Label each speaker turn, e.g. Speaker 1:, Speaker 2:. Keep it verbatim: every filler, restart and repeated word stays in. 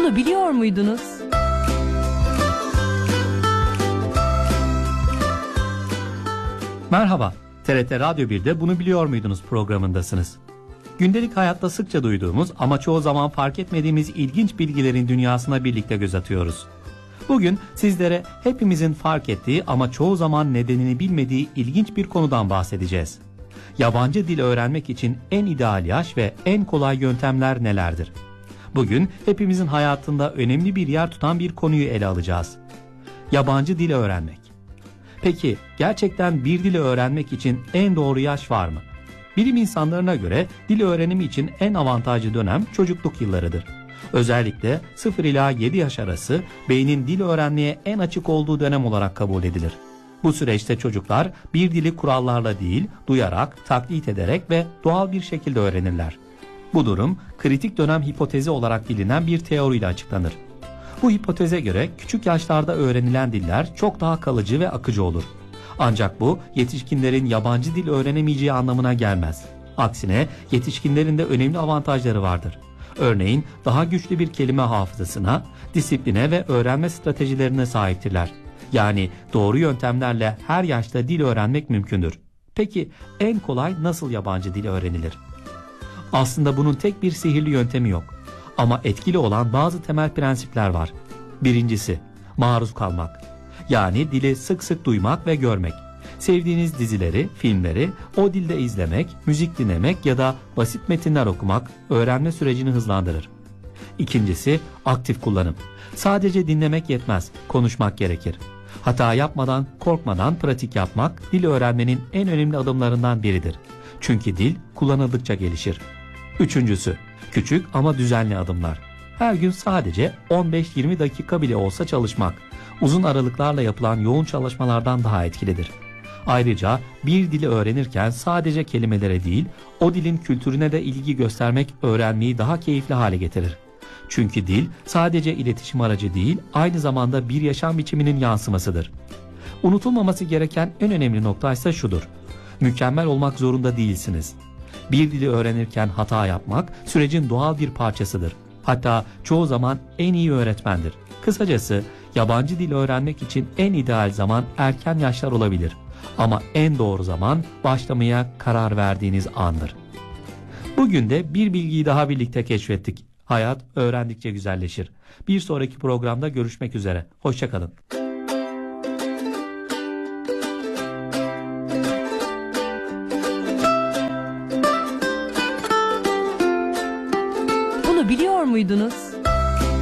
Speaker 1: Bunu biliyor muydunuz?
Speaker 2: Merhaba, T R T Radyo birde Bunu Biliyor Muydunuz programındasınız. Gündelik hayatta sıkça duyduğumuz ama çoğu zaman fark etmediğimiz ilginç bilgilerin dünyasına birlikte göz atıyoruz. Bugün sizlere hepimizin fark ettiği ama çoğu zaman nedenini bilmediği ilginç bir konudan bahsedeceğiz. Yabancı dil öğrenmek için en ideal yaş ve en kolay yöntemler nelerdir? Bugün hepimizin hayatında önemli bir yer tutan bir konuyu ele alacağız. Yabancı dil öğrenmek. Peki gerçekten bir dili öğrenmek için en doğru yaş var mı? Bilim insanlarına göre dil öğrenimi için en avantajlı dönem çocukluk yıllarıdır. Özellikle sıfır ila yedi yaş arası beynin dil öğrenmeye en açık olduğu dönem olarak kabul edilir. Bu süreçte çocuklar bir dili kurallarla değil, duyarak, taklit ederek ve doğal bir şekilde öğrenirler. Bu durum kritik dönem hipotezi olarak bilinen bir teoriyle açıklanır. Bu hipoteze göre küçük yaşlarda öğrenilen diller çok daha kalıcı ve akıcı olur. Ancak bu yetişkinlerin yabancı dil öğrenemeyeceği anlamına gelmez. Aksine yetişkinlerin de önemli avantajları vardır. Örneğin daha güçlü bir kelime hafızasına, disipline ve öğrenme stratejilerine sahiptirler. Yani doğru yöntemlerle her yaşta dil öğrenmek mümkündür. Peki en kolay nasıl yabancı dil öğrenilir? Aslında bunun tek bir sihirli yöntemi yok. Ama etkili olan bazı temel prensipler var. Birincisi, maruz kalmak. Yani dili sık sık duymak ve görmek. Sevdiğiniz dizileri, filmleri o dilde izlemek, müzik dinlemek ya da basit metinler okumak öğrenme sürecini hızlandırır. İkincisi, aktif kullanım. Sadece dinlemek yetmez, konuşmak gerekir. Hata yapmadan, korkmadan pratik yapmak dil öğrenmenin en önemli adımlarından biridir. Çünkü dil kullanıldıkça gelişir. Üçüncüsü, küçük ama düzenli adımlar. Her gün sadece on beş yirmi dakika bile olsa çalışmak, uzun aralıklarla yapılan yoğun çalışmalardan daha etkilidir. Ayrıca bir dili öğrenirken sadece kelimelere değil, o dilin kültürüne de ilgi göstermek öğrenmeyi daha keyifli hale getirir. Çünkü dil sadece iletişim aracı değil, aynı zamanda bir yaşam biçiminin yansımasıdır. Unutulmaması gereken en önemli nokta ise şudur: mükemmel olmak zorunda değilsiniz. Bir dili öğrenirken hata yapmak sürecin doğal bir parçasıdır. Hatta çoğu zaman en iyi öğretmendir. Kısacası yabancı dil öğrenmek için en ideal zaman erken yaşlar olabilir. Ama en doğru zaman başlamaya karar verdiğiniz andır. Bugün de bir bilgiyi daha birlikte keşfettik. Hayat öğrendikçe güzelleşir. Bir sonraki programda görüşmek üzere. Hoşça kalın.
Speaker 1: Bunu biliyor muydunuz?